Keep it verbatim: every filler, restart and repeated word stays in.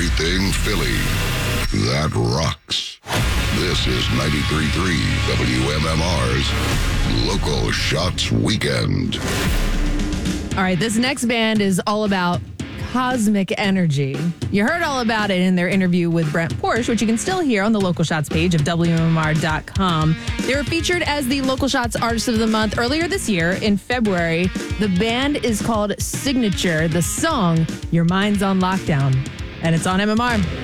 everything Philly. That rocks. This is ninety-three point three W M M R's Local Shots Weekend. All right, this next band is all about cosmic energy. You heard all about it in their interview with Brent Porsche, which you can still hear on the Local Shots page of W M M R dot com. They were featured as the Local Shots Artist of the Month earlier this year in February. The band is called Signature. The song, Your Mind's on Lockdown. And it's on M M R.